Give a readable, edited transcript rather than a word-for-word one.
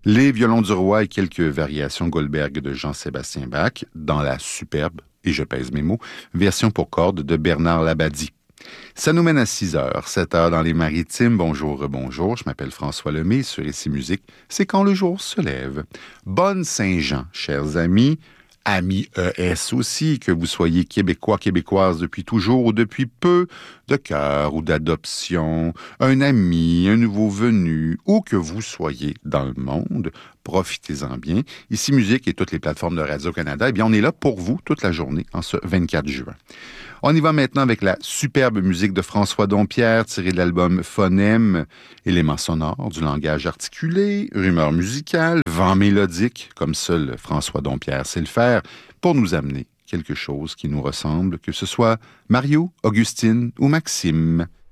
Les violons du roi et quelques variations Goldberg de Jean-Sébastien Bach dans la superbe, et je pèse mes mots, version pour cordes de Bernard Labadie. Ça nous mène à 6h, 7h dans les Maritimes. Bonjour, bonjour, je m'appelle François Lemay. Sur Ici Musique, c'est quand le jour se lève. Bonne Saint-Jean, chers amis. Amis ES aussi, que vous soyez québécois, québécoises depuis toujours ou depuis peu, de cœur ou d'adoption, un ami, un nouveau venu, ou que vous soyez dans le monde, profitez-en bien. Ici Musique et toutes les plateformes de Radio-Canada, eh bien, on est là pour vous toute la journée en ce 24 juin. On y va maintenant avec la superbe musique de François Dompierre, tirée de l'album Phonème, éléments sonores, du langage articulé, rumeur musicale, vent mélodique, comme seul François Dompierre sait le faire, pour nous amener quelque chose qui nous ressemble, que ce soit Mario, Augustine ou Maxime.